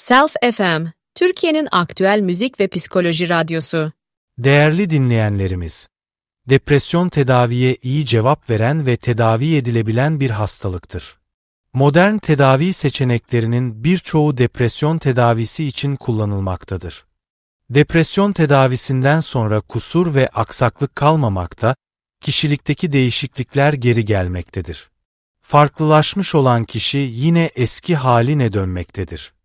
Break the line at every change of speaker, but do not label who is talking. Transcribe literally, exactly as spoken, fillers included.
Self F M, Türkiye'nin aktüel müzik ve psikoloji radyosu.
Değerli dinleyenlerimiz, depresyon tedaviye iyi cevap veren ve tedavi edilebilen bir hastalıktır. Modern tedavi seçeneklerinin birçoğu depresyon tedavisi için kullanılmaktadır. Depresyon tedavisinden sonra kusur ve aksaklık kalmamakta, kişilikteki değişiklikler geri gelmektedir. Farklılaşmış olan kişi yine eski haline dönmektedir.